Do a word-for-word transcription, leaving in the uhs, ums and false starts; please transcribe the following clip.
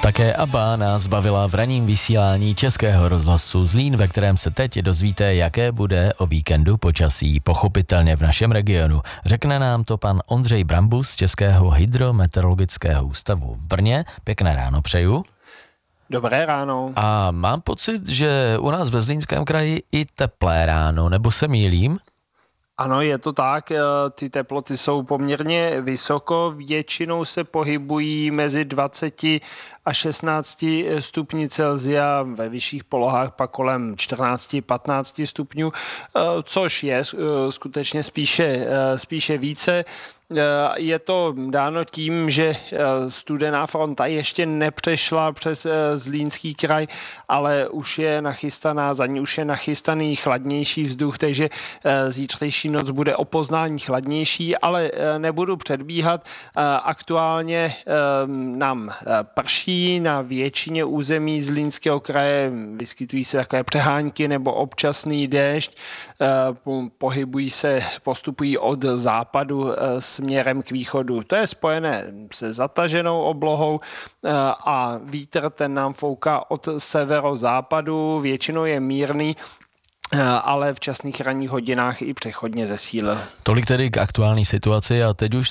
Také ABBA nás bavila v ranním vysílání Českého rozhlasu Zlín, ve kterém se teď dozvíte, jaké bude o víkendu počasí, pochopitelně v našem regionu. Řekne nám to pan Ondřej Brambus z Českého hydrometeorologického ústavu v Brně. Pěkné ráno přeju. Dobré ráno. A mám pocit, že u nás ve Zlínském kraji i teplé ráno, nebo se mýlím? Ano, je to tak, ty teploty jsou poměrně vysoko, většinou se pohybují mezi dvacet a šestnáct stupni Celsia, ve vyšších polohách pak kolem čtrnáct patnáct stupňů, což je skutečně spíše, spíše více. Je to dáno tím, že studená fronta ještě nepřešla přes Zlínský kraj, ale už je nachystaná, za ní už je nachystaný chladnější vzduch, takže zítřejší noc bude o poznání chladnější, ale nebudu předbíhat. Aktuálně nám prší na většině území Zlínského kraje, vyskytují se takové přehánky nebo občasný déšť, pohybují se, postupují od západu směrem k východu. To je spojené se zataženou oblohou a vítr ten nám fouká od severozápadu, většinou je mírný, ale v časných ranních hodinách i přechodně zesílil. Tolik tedy k aktuální situaci a teď už